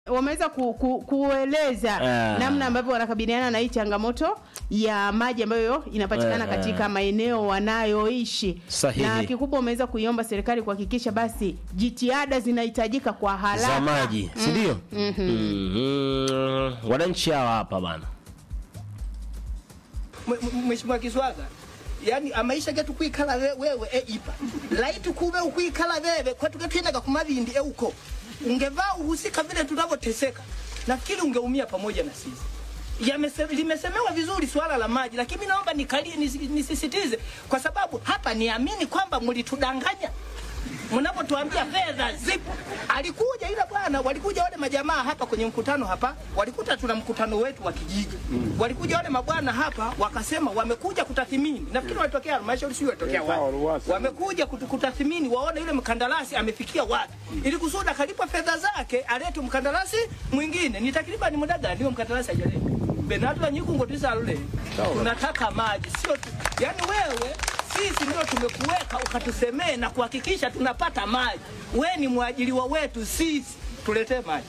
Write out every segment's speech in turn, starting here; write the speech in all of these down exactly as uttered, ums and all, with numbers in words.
wameweza ku, ku, kueleza uh, namna ambavyo wanakabiliana na hii changamoto ya maji ambayo inapatikana uh, katika maeneo wanayoishi. Sahihi. Na kikubwa wameweza kuiomba serikali kuhakikisha basi jitihada zinahitajika kwa haraka za maji, mm. si ndio? Mhm. Mm -hmm. Wananchi hawa hapa bana. Mheshimiwa Kiswaga, yani amaisha getu kwikala wewe e ipa laitu kube ukwikala wewe kwa tukatenda kumabindi e uko ungevaa uhusika vile tunavyoteseka, nafikiri ungeumia pamoja na sisi. Yamesema limesemewa vizuri swala la maji, lakini naomba nikalie nisisitize kwa sababu hapa niamini kwamba mlitudanganya mnapotuambia fedha zipo. Alikuja ila bwana, walikuja wale majamaa hapa kwenye mkutano hapa, walikuta tuna mkutano wetu wa kijiji. Mm. Walikuja wale mabwana hapa wakasema wamekuja kutathimini. Nafikiri walitokea halmashauri, sio walitokea wapi. Wamekuja kutathimini waone yule mkandarasi amefikia wapi. Mm. Ili kusuda kalipa fedha zake alete mkandarasi mwingine. Ni takriban muda gani ndio mkandarasi hajaleta? Benado nyiku ngotisa lule. Tunataka maji, sio yani wewe sisi ndio tumekuweka ukatusemee na kuhakikisha tunapata maji. Wewe ni mwajiliwa wetu, sisi tuletee maji.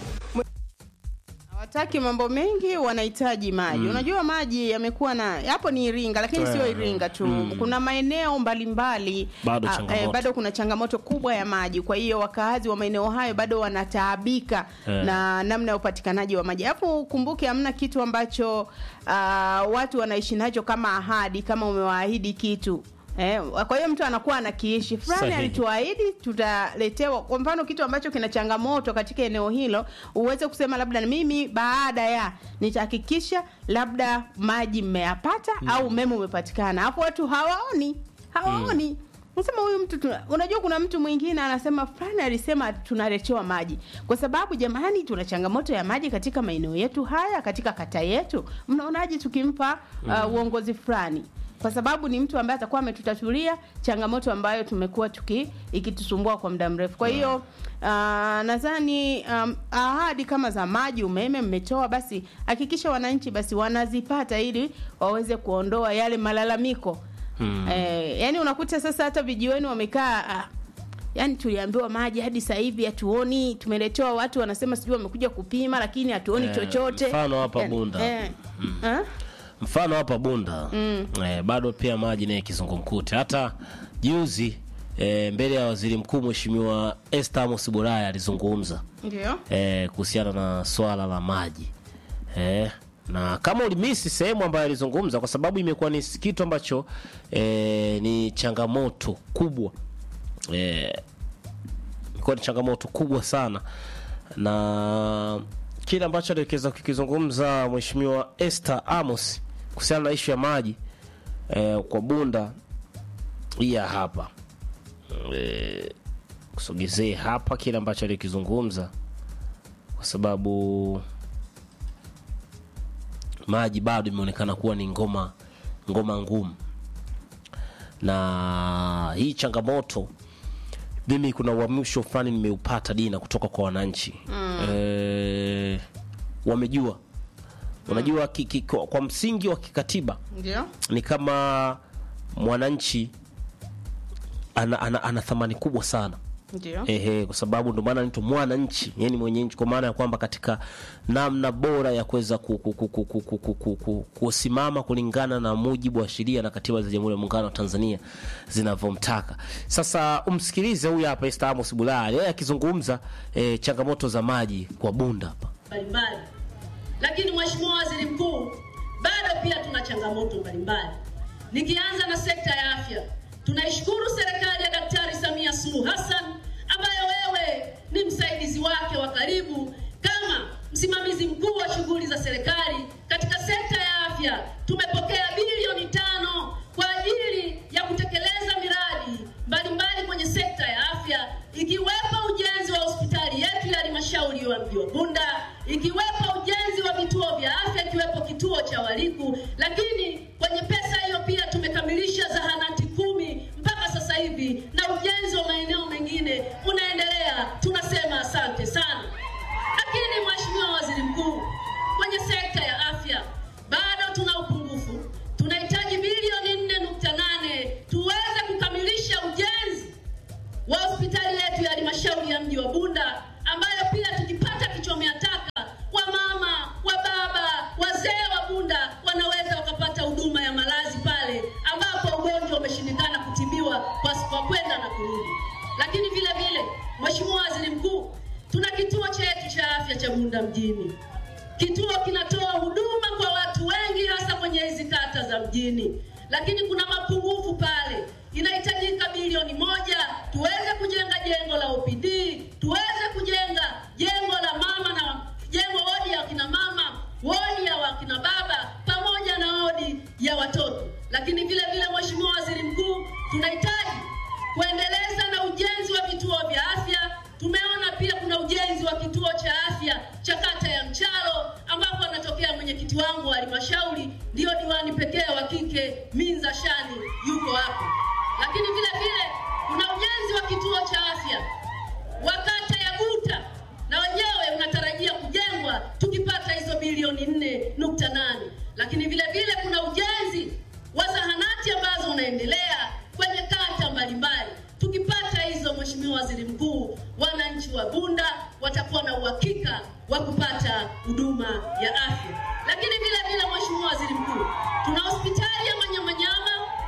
Hawataki mambo mengi, wanahitaji maji. Mm. Unajua maji yamekuwa na hapo ni Iringa, lakini sio Iringa tu. Mm. Kuna maeneo mbalimbali bado, eh, bado kuna changamoto kubwa ya maji. Kwa hiyo wakaazi wa maeneo hayo bado wanataabika eh, na namna ya upatikanaji wa maji. Hapo kumbuke hamna kitu ambacho uh, watu wanaishi nacho kama ahadi, kama umewaahidi kitu. Eh, kwa hiyo mtu anakuwa anakiishi. Fulani alituahidi tutaletewa, kwa mfano kitu ambacho kina changamoto katika eneo hilo, uweze kusema labda mimi baada ya nitahakikisha labda maji mmeyapata mm. au umeme umepatikana. Hapo watu hawaoni. Hawaoni. Mm. Unasema huyu mtu tuna, unajua kuna mtu mwingine anasema fulani alisema tunaletewa maji. Kwa sababu jamani tuna changamoto ya maji katika maeneo yetu haya, katika kata yetu. Mnaonaje tukimpa uh, mm. uongozi fulani? Kwa sababu ni mtu ambaye atakuwa ametutatulia changamoto ambayo tumekuwa tuki ikitusumbua kwa muda mrefu. Kwa hiyo uh, nadhani um, ahadi kama za maji, umeme mmetoa, basi hakikisha wananchi basi wanazipata ili waweze kuondoa yale malalamiko. Hmm. Eh, yani unakuta sasa hata vijiweni wamekaa ah, yani tuliambiwa maji hadi sasa hivi hatuoni, tumeletewa watu wanasema sijui wamekuja kupima lakini hatuoni eh, chochote. Mfano hapa Bunda. Eh, hmm. eh? Mfano hapa Bunda mm. eh, bado pia maji ni kizungumkuti. Hata juzi eh, mbele ya waziri mkuu Mheshimiwa Esther Amos Bulaya alizungumza ndio eh, kuhusiana na swala la maji eh, na kama ulimisi sehemu ambayo alizungumza, kwa sababu imekuwa ni kitu ambacho eh, ni changamoto kubwa eh, kwa ni changamoto kubwa sana, na kile ambacho aliweza kukizungumza Mheshimiwa Esther Amos kuhusiana na issue ya maji eh, kwa Bunda hii hapa eh, kusogezee hapa kile ambacho alikizungumza, kwa sababu maji bado imeonekana kuwa ni ngoma ngoma ngumu, na hii changamoto mimi kuna uamsho fulani nimeupata Dina kutoka kwa wananchi. Mm. Eh, wamejua. Unajua ki, ki, kwa, kwa msingi wa kikatiba ndio ni kama mwananchi ana, ana, ana thamani kubwa sana. Ndio. Ehe, kwa sababu ndio maana anaitwa mwananchi, yani mwenye nchi, kwa maana ya kwamba katika namna bora ya kuweza kusimama kulingana na mujibu wa sheria na katiba za Jamhuri ya Muungano wa Tanzania zinavyomtaka. Sasa umsikilize huyu hapa Esther Amos Bulaya, yeye akizungumza eh, changamoto za maji kwa Bunda hapa. Mbalimbali. Lakini Mheshimiwa Waziri Mkuu, bado pia tuna changamoto mbalimbali. Nikianza na sekta ya afya, tunaishukuru serikali ya Daktari Samia Suluhu Hassan ambaye wewe ni msaidizi wake wa karibu kama msimamizi mkuu wa shughuli za serikali katika sekta ya afya. Tumepokea bilioni tano kwa ajili ya kutekeleza miradi mbalimbali kwenye sekta ya afya, ikiwepo ujenzi wa hospitali yetu ya halmashauri ya mji wa Bunda, ikiwepo ujenzi wa vituo vya afya, ikiwepo kituo cha Waliku, lakini kwenye pesa hiyo pia tumekamilisha zahanati kumi mpaka sasa hivi, na ujenzi wa maeneo mengine unaendelea. Tunasema asante sana. Lakini Mheshimiwa Waziri Mkuu, kwenye sekta ya afya bado tuna upungufu. Tunahitaji bilioni nne nukta nane tuweze kukamilisha ujenzi wa hospitali yetu ya halmashauri ya mji wa Bunda, ambayo pia tukipata kichomea taka afya cha Bunda mjini. Kituo kinatoa huduma kwa watu wengi hasa kwenye hizi kata za mjini, lakini kuna mapungufu pale. Inahitajika bilioni moja tuweze kujenga jengo la O P D, tuweze kujenga jengo la mama na jengo wodi ya kina mama, wodi ya wakina baba pamoja na wodi ya watoto. Lakini vile vile Mheshimiwa Waziri Mkuu, tunahitaji kuendeleza na ujenzi wa vituo vya afya. Tumeona pia kuna ujenzi wa kituo cha afya cha kata ya Mchalo ambapo anatokea mwenyekiti wangu wa halmashauri, ndio diwani pekee wa kike Minza Shani yuko hapo. Lakini vile vile kuna ujenzi wa kituo cha afya wa kata ya Guta na wenyewe unatarajia kujengwa tukipata hizo bilioni nne nukta nane. Lakini vile vile kuna ujenzi wa zahanati ambazo unaendelea kwenye kata mbalimbali. Tukipata hizo Mheshimiwa Waziri Mkuu, wananchi wa Bunda watakuwa na uhakika wa kupata huduma ya afya. Lakini vile vile Mheshimiwa Waziri Mkuu, tuna hospitali ya Manyamanyama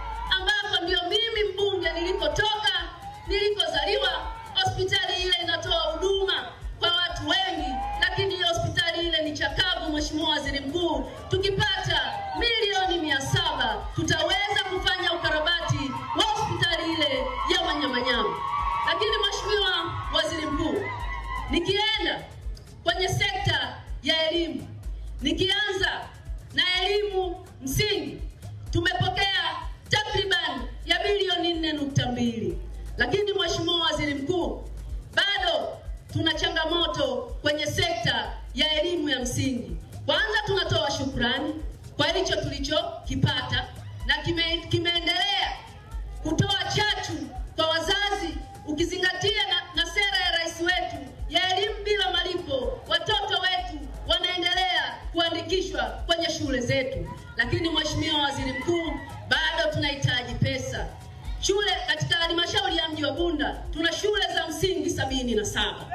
ambapo ndio mimi mbunge nilikotoka, nilikozaliwa. Hospitali ile inatoa huduma kwa watu wengi, lakini hospitali ile ni chakavu. Mheshimiwa Waziri Mkuu, tukipata milioni mia saba tutaweza kufanya ukarabati wa hospitali ile ya Manyamanyama. Lakini Mheshimiwa Waziri Mkuu, nikienda kwenye sekta ya elimu, nikianza na elimu msingi, tumepokea takriban ya bilioni nne nukta mbili. Lakini Mheshimiwa Waziri Mkuu, bado tuna changamoto kwenye sekta ya elimu ya msingi. Kwanza tunatoa shukrani kwa hicho tulichokipata na kime, kimeendelea kutoa chachu kwa wazazi, ukizingatia na, na sera ya rais wetu ya elimu bila malipo. Watoto wetu wanaendelea kuandikishwa kwenye shule zetu. Lakini Mheshimiwa Waziri Mkuu, bado tunahitaji pesa. Shule katika halmashauri ya mji wa Bunda tuna shule za msingi sabini na saba,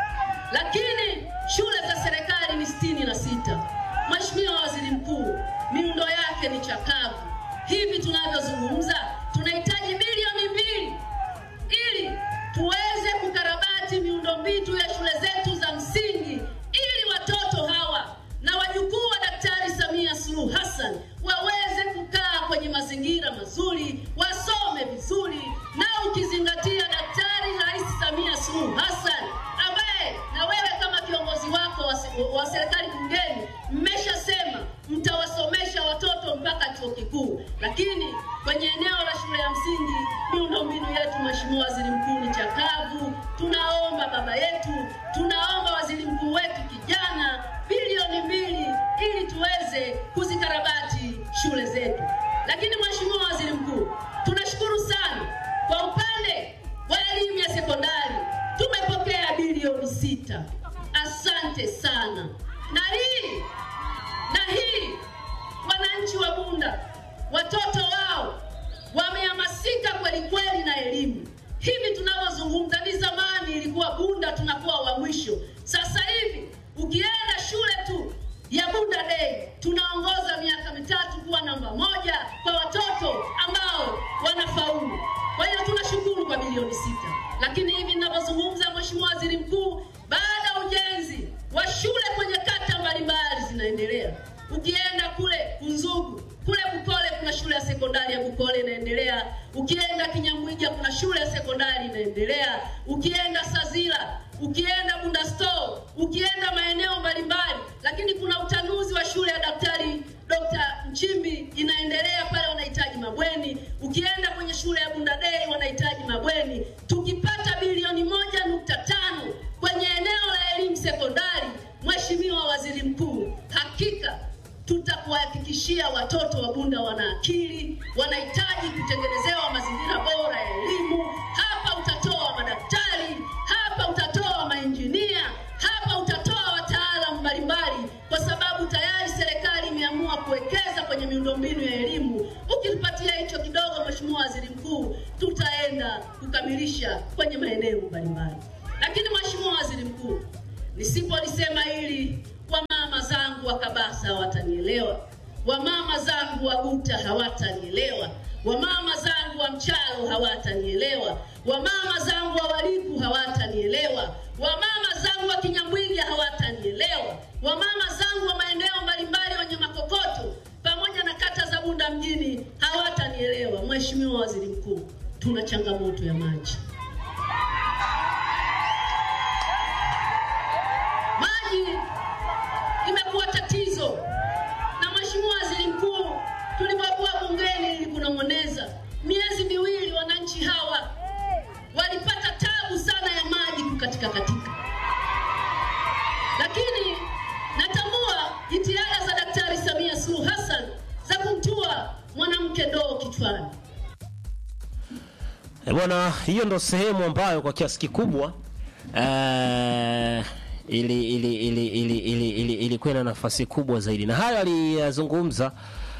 lakini shule za serikali ni sitini na sita. Mheshimiwa Waziri Mkuu, miundo yake ni chakavu. Hivi tunavyozungumza tunahitaji bilioni mbili ili tuweze kukarabati miundombinu ya shule zetu za msingi, ili watoto hawa na wajukuu wa Daktari Samia Suluhu Hassan waweze kukaa kwenye mazingira mazuri, wasome vizuri. Na ukizingatia Daktari Rais Samia Suluhu Hassan ambaye na wewe kama kiongozi wako wa, wa serikali bungeni mmeshasema mtawasomesha watoto mpaka chuo kikuu, lakini kwenye eneo la shule ya msingi miundombinu yetu Mheshimiwa Waziri Mkuu ni chakavu. Tunaomba baba yetu, tunaomba Waziri Mkuu wetu kijana bilioni mbili ili tuweze kuzikarabati shule zetu. Lakini Mheshimiwa Waziri Mkuu, tunashukuru sana kwa upande wa elimu ya sekondari tumepokea bilioni sita. Asante sana. Na hii na hii wananchi wa Bunda watoto wao wamehamasika kweli kweli na elimu. Hivi tunavyozungumza, ni zamani ilikuwa Bunda tunakuwa wa mwisho. Sasa hivi ukienda shule tu ya Bunda Day tunaongoza miaka mitatu kuwa namba moja kwa watoto ambao wanafaulu. Kwa hiyo tunashukuru kwa bilioni sita. Lakini hivi ninavyozungumza Mheshimiwa Waziri Mkuu, baada ujenzi wa shule kwenye kata mbalimbali zinaendelea. Ukienda kule Unzugu, kule Bukole kuna shule ya sekondari ya Bukole inaendelea. Ukienda Kinyamwija kuna shule ya sekondari inaendelea. Ukienda Sazila, ukienda Bunda Store, ukienda maeneo mbalimbali. Lakini kuna utanuzi wa shule ya Daktari Dokta Nchimbi inaendelea, pale wanahitaji mabweni. Ukienda kwenye shule ya Bunda Day wanahitaji mabweni. Tukipata bilioni moja nukta tano kwenye eneo la elimu sekondari, Mheshimiwa Waziri Mkuu, hakika tutakuhakikishia watoto wa Bunda wana akili, wanahitaji kutengenezewa mazingira bora ya elimu. Hapa utatoa madaktari, hapa utatoa mainjinia, hapa utatoa wataalamu mbalimbali, kwa sababu tayari serikali imeamua kuwekeza kwenye miundombinu ya elimu. Ukipatia hicho kidogo Mheshimiwa Waziri Mkuu, tutaenda kukamilisha kwenye maeneo mbalimbali. Lakini Mheshimiwa Waziri Mkuu, nisipolisema hili wamama zangu wa Kabasa hawatanielewa, wamama zangu wa Guta hawatanielewa, wamama zangu wa Mchalo hawatanielewa, wamama zangu wa Waliku hawatanielewa, wamama zangu wa Kinyamwingi hawatanielewa. tuna changamoto ya maji. Maji imekuwa tatizo, na Mheshimiwa Waziri Mkuu, tulipokuwa bungeni nilikunong'oneza, miezi miwili wananchi hawa walipata tabu sana ya maji kukatika katika. Lakini natambua jitihada za Daktari Samia Suluhu Hassan za kumtua mwanamke ndoo kichwani. E bwana, hiyo ndo sehemu ambayo kwa kiasi kikubwa eh ili ili ili ili ili ili ilikuwa na nafasi kubwa zaidi, na hayo aliyazungumza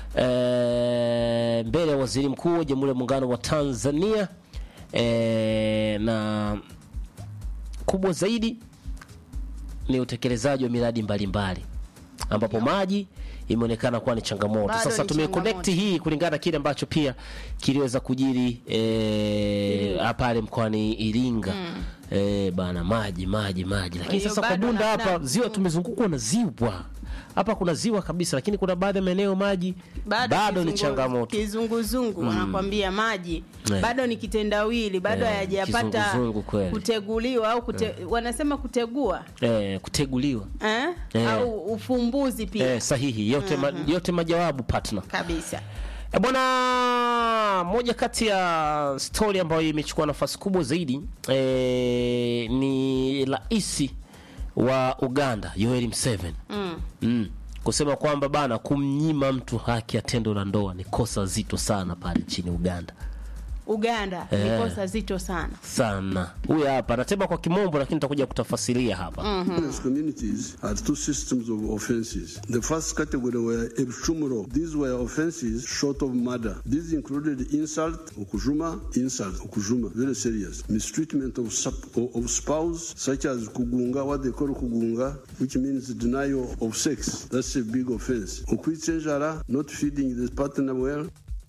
eh mbele ya Waziri Mkuu wa Jamhuri ya Muungano wa Tanzania. Eh na kubwa zaidi ni utekelezaji wa miradi mbalimbali ambapo yeah, maji imeonekana kuwa ni changamoto. Bado sasa tumeconnect hii kulingana na kile ambacho pia kiliweza kujiri eh pale mkoani Iringa. Mm. Eh bana, maji maji maji, lakini sasa kwa Bunda hapa ziwa tumezungukwa na ziwa. Hapa kuna ziwa kabisa, lakini kuna baadhi ya maeneo maji bado, bado ni changamoto. Kizunguzungu wanakuambia mm, maji yeah, bado ni kitendawili, bado hayajapata yeah, kuteguliwa au kute, yeah, wanasema kutegua eh kuteguliwa eh? Yeah, au ufumbuzi pia eh, sahihi yote uh -huh, ma, yote majawabu partner kabisa. E bwana, moja kati ya story ambayo imechukua nafasi kubwa zaidi e, ni Rais wa Uganda Yoweri Museveni mm. Mm. kusema kwamba bana, kumnyima mtu haki ya tendo la ndoa ni kosa zito sana pale nchini Uganda. Uganda eh, ni kosa zito sana sana. Huyu hapa anasema kwa kimombo, lakini nitakuja kutafasiria hapa. Mm-hmm. Communities had two systems of offenses. The first category were ebchumuro. These were offenses short of murder. These included insult, okujuma, insult, okujuma, very serious. Mistreatment of, of spouse, such as kugunga, what they call kugunga, which means denial of sex. That's a big offense. Okwichenjara, not feeding the partner well.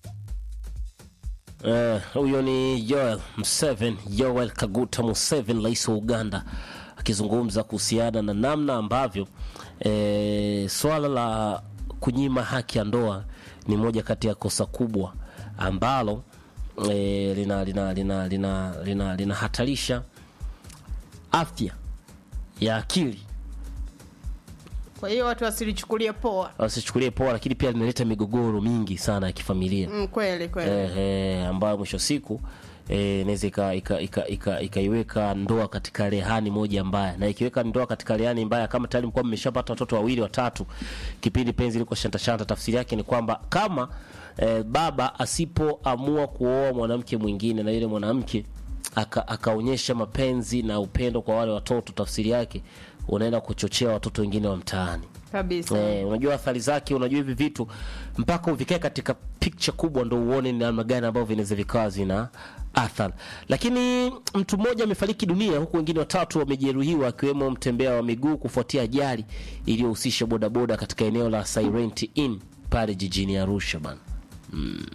Eh, uh, huyo ni Yoweri Museveni, Yoweri Kaguta Museveni, rais wa Uganda, akizungumza kuhusiana na namna ambavyo eh, swala la kunyima haki ya ndoa ni moja kati ya kosa kubwa ambalo eh, lina lina lina lina lina linahatarisha afya ya akili. Kwa hiyo watu wasilichukulie poa. Wasichukulie poa, lakini pia linaleta migogoro mingi sana ya kifamilia. Mm, kweli kweli. Eh, eh ambayo mwisho siku eh inaweza ika ikaiweka ndoa katika rehani moja mbaya, na ikiweka ndoa katika rehani mbaya, kama tayari mko mmeshapata watoto wawili watatu, kipindi penzi liko shanta shanta, tafsiri yake ni kwamba kama eh, baba asipoamua kuoa mwanamke mwingine na yule mwanamke akaonyesha aka mapenzi na upendo kwa wale watoto, tafsiri yake unaenda kuchochea watoto wengine wa mtaani kabisa. Eh, unajua athari zake, unajua hivi vitu mpaka uvikae katika picture kubwa ndio uone ni namna gani ambavyo vinaweza vikazi na athari. Lakini mtu mmoja amefariki dunia huku wengine watatu wamejeruhiwa, akiwemo mtembea wa miguu kufuatia ajali iliyohusisha bodaboda katika eneo la Silent Inn pale jijini Arusha bana. Mm.